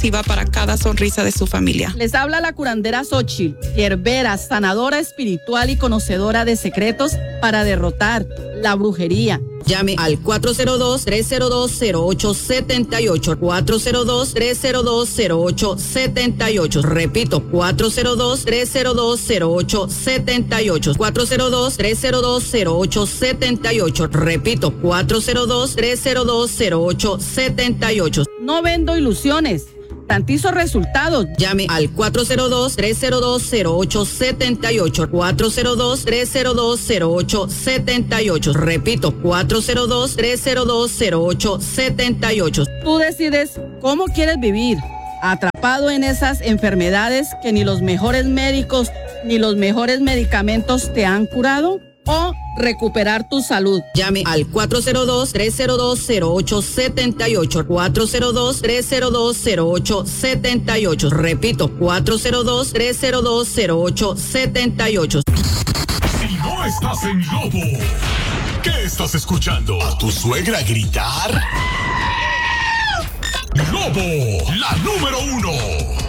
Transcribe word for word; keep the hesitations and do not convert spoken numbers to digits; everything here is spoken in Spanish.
positiva para cada sonrisa de su familia. Les habla la curandera Xochitl, hierbera, sanadora espiritual y conocedora de secretos para derrotar la brujería. Llame al cuatro cero dos, tres cero dos, cero ocho siete ocho, cuatro cero dos, tres cero dos, cero ocho siete ocho. Repito, cuatro cero dos, tres cero dos, cero ocho siete ocho, cuatro cero dos, tres cero dos, cero ocho siete ocho. Repito, cuatro cero dos, tres cero dos, cero ocho siete ocho. No vendo ilusiones, garantizo resultados. Llame al cuatro cero dos, tres cero dos, cero ocho siete ocho, cuatro cero dos, tres cero dos, cero ocho siete ocho. Repito, cuatro cero dos, tres cero dos, cero ocho siete ocho. Tú decides cómo quieres vivir, atrapado en esas enfermedades que ni los mejores médicos ni los mejores medicamentos te han curado, o recuperar tu salud. Llame al cuatro cero dos, tres cero dos, cero ocho siete ocho, cuatro cero dos, tres cero dos, cero ocho siete ocho. Repito, cuatro cero dos, tres cero dos, cero ocho siete ocho. Si no estás en Lobo, ¿qué estás escuchando? ¿A tu suegra gritar? Lobo, la número uno.